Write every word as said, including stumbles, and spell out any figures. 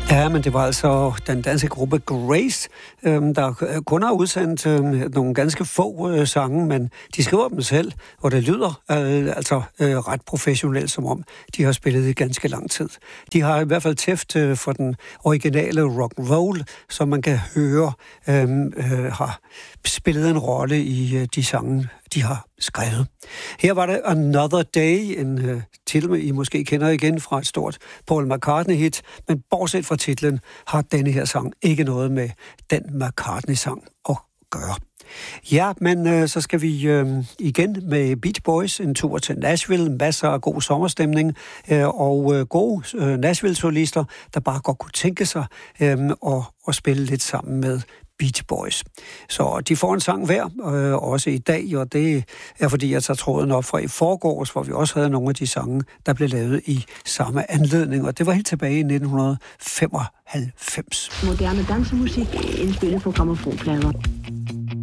Ja, men det var altså den danske gruppe Grace, øhm, der kun har udsendt øhm, nogle ganske få øh, sange, men de skriver dem selv, og det lyder øh, altså øh, ret professionelt, som om de har spillet i ganske lang tid. De har i hvert fald tæft øh, for den originale rock and roll, som man kan høre øhm, øh, har spillet en rolle i øh, de sange, de har skrevet. Her var det Another Day, en øh, titel, I måske kender igen fra et stort Paul McCartney-hit, men bortset fra titlen har denne her sang ikke noget med den McCartney-sang at gøre. Ja, men øh, så skal vi øh, igen med Beach Boys, en tur til Nashville, masser af god sommerstemning øh, og øh, gode øh, Nashville-solister, der bare godt kunne tænke sig øh, at, at spille lidt sammen med Beach Boys. Så de får en sang hver, øh, også i dag, og det er fordi, jeg tager tråden op fra i forgårs, hvor vi også havde nogle af de sange, der blev lavet i samme anledning, og det var helt tilbage i nitten femoghalvfems. Moderne dansemusik indspillet på grammofonplader.